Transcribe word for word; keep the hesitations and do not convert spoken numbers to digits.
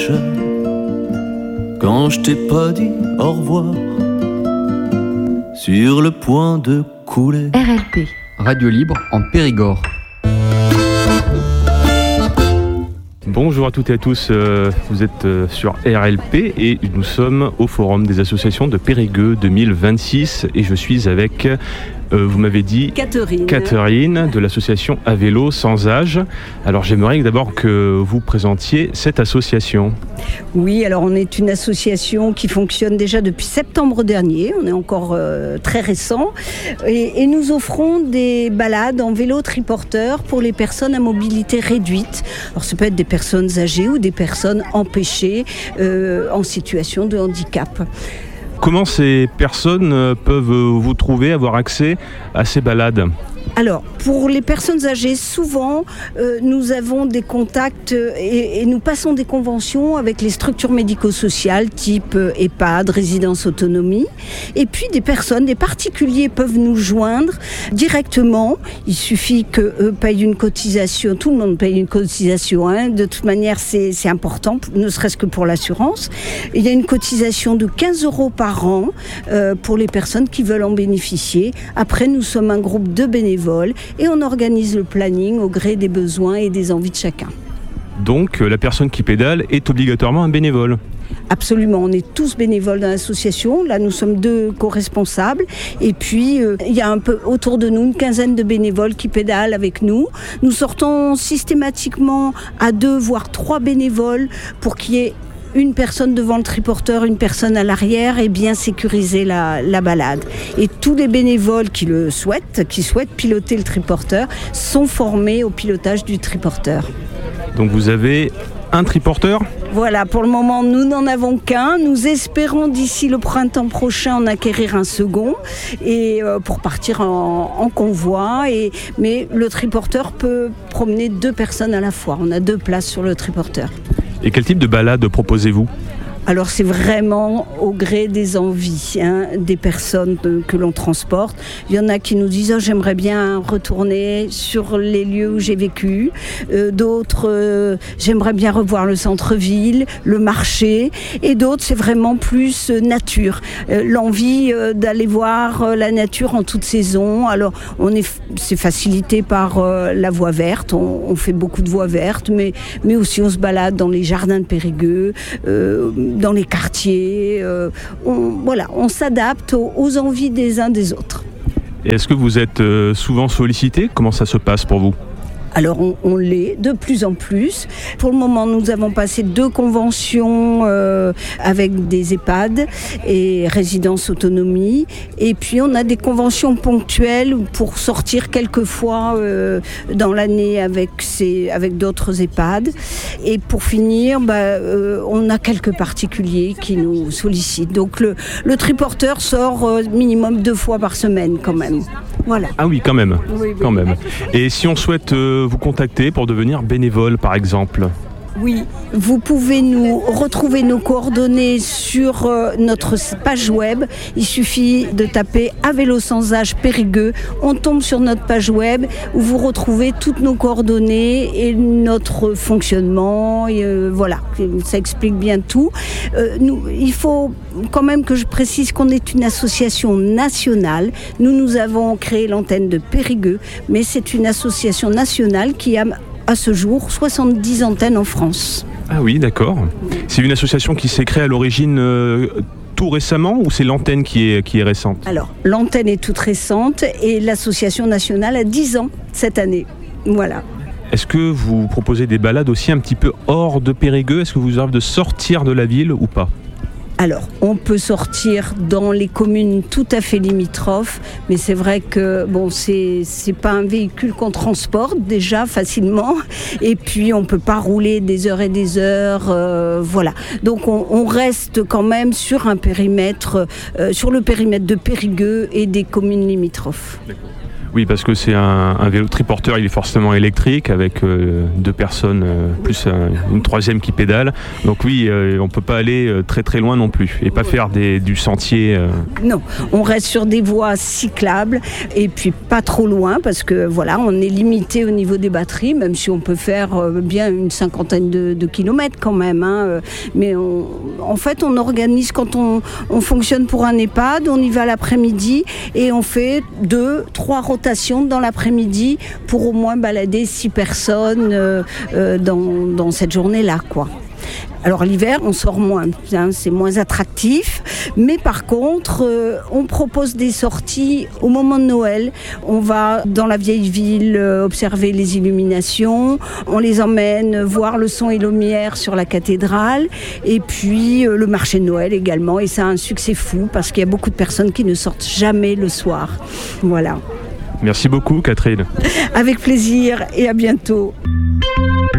Quand je t'ai pas dit au revoir, sur le point de couler. R L P, Radio Libre en Périgord. Bonjour à toutes et à tous, euh, vous êtes euh, sur R L P et nous sommes au Forum des associations de Périgueux deux mille vingt-six et je suis avec, euh, vous m'avez dit, Catherine. Catherine de l'association À Vélo Sans Âge. Alors j'aimerais d'abord que vous présentiez cette association. Oui, alors on est une association qui fonctionne déjà depuis septembre dernier, on est encore euh, très récent, et, et nous offrons des balades en vélo triporteur pour les personnes à mobilité réduite. Alors ça peut être des personnes âgées ou des personnes empêchées euh, en situation de handicap. Comment ces personnes peuvent vous trouver, avoir accès à ces balades ? Alors, pour les personnes âgées, souvent, euh, nous avons des contacts et, et nous passons des conventions avec les structures médico-sociales type euh, EHPAD, résidence autonomie. Et puis, des personnes, des particuliers peuvent nous joindre directement. Il suffit qu'eux payent une cotisation. Tout le monde paye une cotisation. Hein. De toute manière, c'est, c'est important, ne serait-ce que pour l'assurance. Il y a une cotisation de quinze euros par an euh, pour les personnes qui veulent en bénéficier. Après, nous sommes un groupe de bénévoles et on organise le planning au gré des besoins et des envies de chacun. Donc la personne qui pédale est obligatoirement un bénévole ? Absolument, on est tous bénévoles dans l'association. Là, nous sommes deux co-responsables. Et puis, euh, il y a un peu autour de nous une quinzaine de bénévoles qui pédalent avec nous. Nous sortons systématiquement à deux, voire trois bénévoles pour qu'il y ait une personne devant le triporteur, une personne à l'arrière et bien sécuriser la, la balade. Et tous les bénévoles qui le souhaitent, qui souhaitent piloter le triporteur, sont formés au pilotage du triporteur. Donc vous avez un triporteur ? Voilà, pour le moment, nous n'en avons qu'un. Nous espérons d'ici le printemps prochain en acquérir un second et euh, pour partir en, en convoi. Et, mais le triporteur peut promener deux personnes à la fois. On a deux places sur le triporteur. Et quel type de balade proposez-vous ? Alors c'est vraiment au gré des envies hein, des personnes de, que l'on transporte. Il y en a qui nous disent oh, j'aimerais bien retourner sur les lieux où j'ai vécu. Euh, d'autres euh, j'aimerais bien revoir le centre-ville, le marché. Et d'autres c'est vraiment plus euh, nature. Euh, l'envie euh, d'aller voir euh, la nature en toute saison. Alors on est, c'est facilité par euh, la voie verte. On, on fait beaucoup de voies vertes, mais, mais aussi on se balade dans les jardins de Périgueux. Euh, dans les quartiers, euh, on, voilà, on s'adapte aux, aux envies des uns des autres. Et est-ce que vous êtes euh, souvent sollicité ? Comment ça se passe pour vous ? Alors on, on l'est de plus en plus. Pour le moment, nous avons passé deux conventions euh, avec des EHPAD et résidence autonomie. Et puis on a des conventions ponctuelles pour sortir quelquefois euh, dans l'année avec, ces, avec d'autres EHPAD. Et pour finir, bah, euh, on a quelques particuliers qui nous sollicitent. Donc le, le triporteur sort euh, minimum deux fois par semaine quand même. Voilà. Ah oui, quand même. Oui, oui. Quand même. Et si on souhaite euh, vous contacter pour devenir bénévole, par exemple ? Oui, vous pouvez nous retrouver nos coordonnées sur euh, notre page web. Il suffit de taper À Vélo Sans Âge Périgueux. On tombe sur notre page web où vous retrouvez toutes nos coordonnées et notre fonctionnement. Et, euh, voilà, ça explique bien tout. Euh, nous, il faut quand même que je précise qu'on est une association nationale. Nous, nous avons créé l'antenne de Périgueux, mais c'est une association nationale qui a à ce jour soixante-dix antennes en France. Ah oui, d'accord. C'est une association qui s'est créée à l'origine euh, tout récemment ou c'est l'antenne qui est, qui est récente ? Alors, l'antenne est toute récente et l'association nationale a dix ans cette année. Voilà. Est-ce que vous proposez des balades aussi un petit peu hors de Périgueux ? Est-ce que vous arrivez de sortir de la ville ou pas ? Alors, on peut sortir dans les communes tout à fait limitrophes, mais c'est vrai que bon, c'est c'est pas un véhicule qu'on transporte déjà facilement, et puis on peut pas rouler des heures et des heures, euh, voilà. Donc on, on reste quand même sur un périmètre, euh, sur le périmètre de Périgueux et des communes limitrophes. D'accord. Oui, parce que c'est un, un vélo triporteur, il est forcément électrique avec euh, deux personnes euh, plus euh, une troisième qui pédale. Donc oui, euh, on peut pas aller euh, très très loin non plus et pas faire des, du sentier. Euh... Non, on reste sur des voies cyclables et puis pas trop loin parce que voilà, on est limité au niveau des batteries, même si on peut faire euh, bien une cinquantaine de, de kilomètres quand même. Hein, euh, mais on, en fait, on organise quand on, on fonctionne pour un EHPAD, on y va l'après-midi et on fait deux, trois rotations dans l'après-midi pour au moins balader six personnes euh, euh, dans, dans cette journée-là, quoi. Alors l'hiver, on sort moins, hein, c'est moins attractif, mais par contre, euh, on propose des sorties au moment de Noël. On va dans la vieille ville euh, observer les illuminations, on les emmène voir le son et lumière sur la cathédrale, et puis euh, le marché de Noël également, et ça a un succès fou parce qu'il y a beaucoup de personnes qui ne sortent jamais le soir. Voilà. Merci beaucoup, Catherine. Avec plaisir et à bientôt.